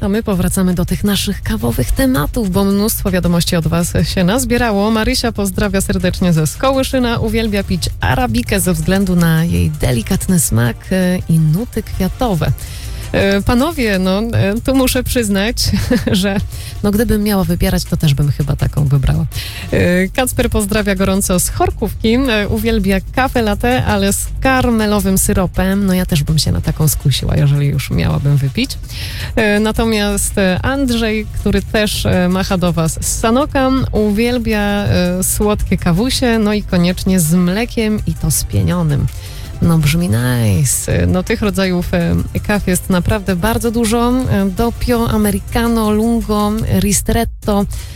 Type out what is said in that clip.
a my powracamy do tych naszych kawowych tematów, bo mnóstwo wiadomości od was się nazbierało. Marysia pozdrawia serdecznie ze Skołyszyna, uwielbia pić arabikę ze względu na jej delikatny smak i nuty kwiatowe. Panowie, tu muszę przyznać, że gdybym miała wybierać, to też bym chyba taką wybrała. Kacper pozdrawia gorąco z Chorkówki, uwielbia kawę latte, ale z karmelowym syropem. Ja też bym się na taką skusiła, jeżeli już miałabym wypić. Natomiast Andrzej, który też macha do was z Sanoka, uwielbia słodkie kawusie, i koniecznie z mlekiem i to spienionym. Brzmi nice. Tych rodzajów kaw jest naprawdę bardzo dużo. Doppio, americano, lungo, ristretto.